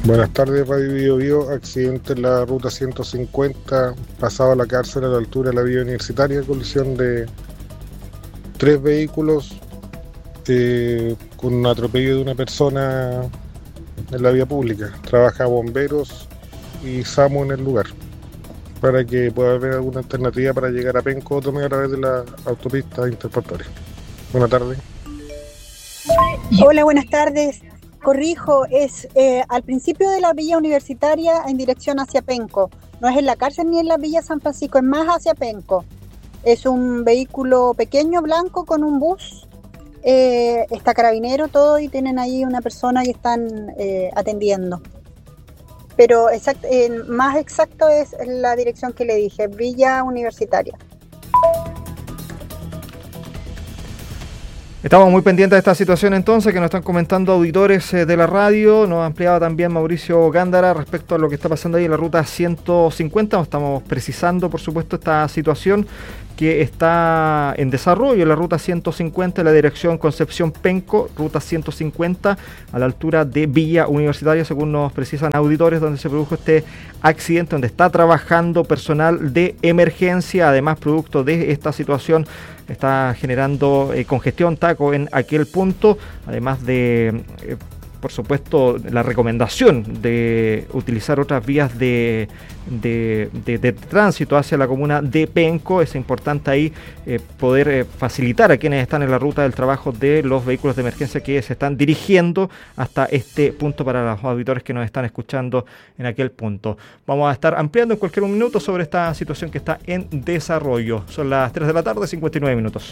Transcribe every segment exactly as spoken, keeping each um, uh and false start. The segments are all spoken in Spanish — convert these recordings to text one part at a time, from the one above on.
Buenas tardes, Radio Bio Bio. Accidente en la ruta ciento cincuenta, pasado a la cárcel a la altura de la vía universitaria, colisión de tres vehículos eh, con un atropello de una persona en la vía pública. Trabaja bomberos y SAMU en el lugar, para que pueda haber alguna alternativa para llegar a Penco o tomar a través de la autopista interportuaria. Buenas tardes. Hola, buenas tardes. Corrijo, es eh, al principio de la villa universitaria en dirección hacia Penco. No es en la cárcel ni en la villa San Francisco, es más hacia Penco. Es un vehículo pequeño, blanco, con un bus. Eh, está carabinero, todo, y tienen ahí una persona que están eh, atendiendo. Pero exact, eh, más exacto es la dirección que le dije, villa universitaria. Estamos muy pendientes de esta situación entonces que nos están comentando auditores eh, de la radio. Nos ampliaba también Mauricio Gándara respecto a lo que está pasando ahí en la ruta ciento cincuenta. Estamos precisando, por supuesto, esta situación que está en desarrollo en la ruta ciento cincuenta, en la dirección Concepción-Penco, ruta ciento cincuenta, a la altura de Villa Universitaria, según nos precisan auditores, donde se produjo este accidente, donde está trabajando personal de emergencia. Además, producto de esta situación, está generando eh, congestión, taco en aquel punto, además de, eh, por supuesto, la recomendación de utilizar otras vías de, de, de, de tránsito hacia la comuna de Penco. Es importante ahí eh, poder eh, facilitar a quienes están en la ruta del trabajo de los vehículos de emergencia que se están dirigiendo hasta este punto, para los auditores que nos están escuchando en aquel punto. Vamos a estar ampliando en cualquier minuto sobre esta situación que está en desarrollo. Son las tres de la tarde, cincuenta y nueve minutos.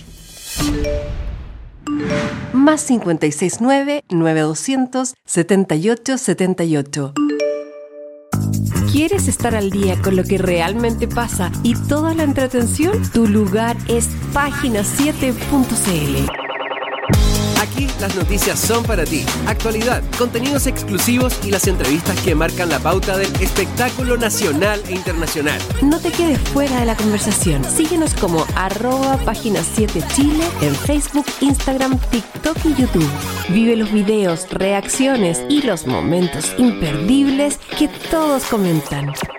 Más cincuenta y seis nueve, nueve doscientos, setenta y ocho setenta y ocho. ¿Quieres estar al día con lo que realmente pasa y toda la entretención? Tu lugar es página siete punto c l. Aquí las noticias son para ti. Actualidad, contenidos exclusivos y las entrevistas que marcan la pauta del espectáculo nacional e internacional. No te quedes fuera de la conversación. Síguenos como arroba página siete Chile en Facebook, Instagram, TikTok y YouTube. Vive los videos, reacciones y los momentos imperdibles que todos comentan.